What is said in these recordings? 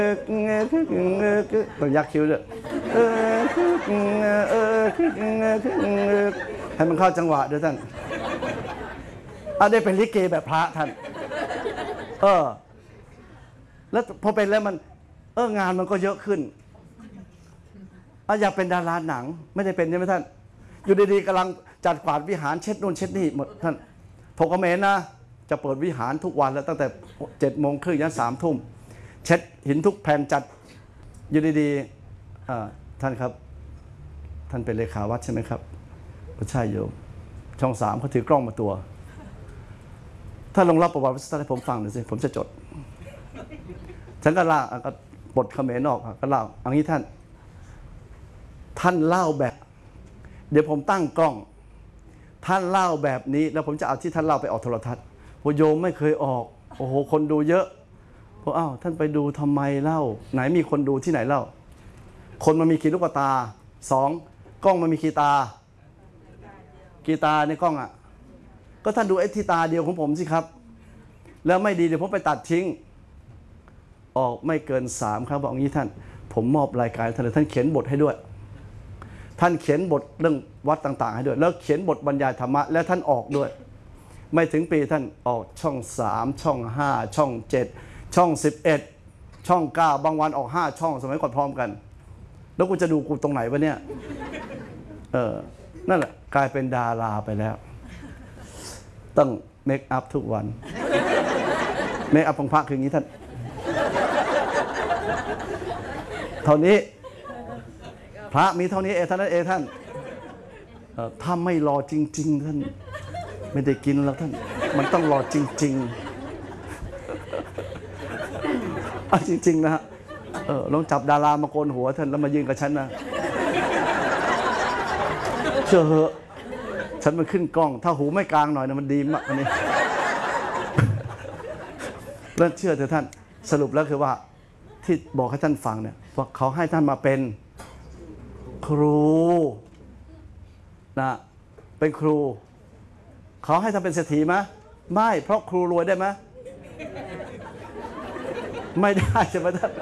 ต้องยักคิ้วด้วยให้มันเข้าจังหวะด้วยท่านได้เป็นลิเกแบบพระท่านแล้วพอเป็นแล้วมันงานมันก็เยอะขึ้นอยากเป็นดาราหนังไม่ได้เป็นใช่ไหมท่านอยู่ดีๆกำลังจัดกวาดวิหารเช็ดนู่นเช็ดนี่หมดท่านผมก็เมนนะจะเปิดวิหารทุกวันแล้วตั้งแต่7:30ยัน3 ทุ่มเช็ดหินทุกแผ่นจัดอยู่ดีๆท่านครับท่านเป็นเลขาวัดใช่ไหมครับก็ใช่โยมช่อง3เขาถือกล้องมาตัวถ้าลงรับประวัติวัดให้ผมฟังหน่อยสิผมจะจดฉันก็เล่าก็บทเขมรออกก็เล่าอย่างนี้ท่านเล่าแบบเดี๋ยวผมตั้งกล้องท่านเล่าแบบนี้แล้วผมจะเอาที่ท่านเล่าไปออกโทรทัศน์โยมไม่เคยออกโอ้โหคนดูเยอะเพราะท่านไปดูทำไมเล่าไหนมีคนดูที่ไหนเล่าคนมันมีกี่ลูกตา2กล้องมันมีกี่ตาในกล้องก็ท่านดูที่ตาเดียวของผมสิครับแล้วไม่ดีเดี๋ยวผมไปตัดทิ้งออกไม่เกิน3ครับบอกงี้ท่านผมมอบรายการท่านเลยท่านเขียนบทให้ด้วยท่านเขียนบทเรื่องวัดต่างๆให้ด้วยแล้วเขียนบทบรรยายธรรมะและท่านออกด้วยไม่ถึงปีท่านออกช่อง3ช่อง5ช่อง7ช่อง11ช่อง9บางวันออก5ช่องสมัยก่อนพร้อมกันแล้วกูจะดูกูตรงไหนวะเนี่ยนั่นแหละกลายเป็นดาราไปแล้วต้องเมคอัพทุกวันเมคอัพของพระคืออย่างนี้ท่านเท่านี้พระมีเท่านี้ท่านนั้นท่านถ้าไม่รอจริงๆท่านไม่ได้กินแล้วท่านมันต้องรอจริงๆจริงๆนะฮะลองจับดารามาโกนหัวท่านแล้วมายืนกับฉันนะเชื่อเหอะฉันมันขึ้นกล้องถ้าหูไม่กลางหน่อยนะมันดีมากอันนี้แล้วเชื่อเถอะท่านสรุปแล้วคือว่าที่บอกให้ท่านฟังเนี่ยว่าเขาให้ท่านมาเป็นครูนะเป็นครูเขาให้ท่านเป็นเศรษฐีไหมไม่เพราะครูรวยได้ไหมไม่ได้ใช่ไหมท่าน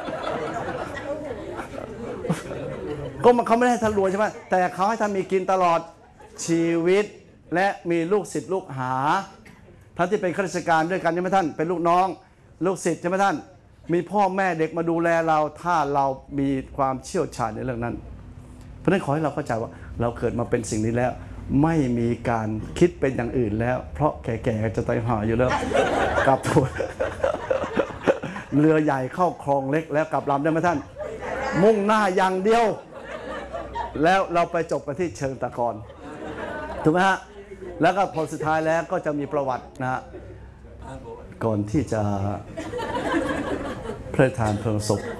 ก็เขาไม่ได้ให้ท่านรวยใช่ไหมแต่เขาให้ท่านมีกินตลอดชีวิตและมีลูกศิษย์ลูกหาท่านที่เป็นข้าราชการด้วยกันใช่ไหมท่านเป็นลูกน้องลูกศิษย์ใช่ไหมท่านมีพ่อแม่เด็กมาดูแลเราถ้าเรามีความเชี่ยวชาญในเรื่องนั้นเพราะฉะนั้นขอให้เราเข้าใจว่าเราเกิดมาเป็นสิ่งนี้แล้วไม่มีการคิดเป็นอย่างอื่นแล้วเพราะแก่ๆจะตายห่าอยู่แล้วกลับตัวเรือใหญ่เข้าคลองเล็กแล้วกลับลำได้ไหมท่านมุ่งหน้าอย่างเดียวแล้วเราไปจบกันที่เชิงตะกอนถูกไหมฮะแล้วก็ผลสุดท้ายแล้วก็จะมีประวัตินะฮะก่อนที่จะพระราชทานเพลิงศพ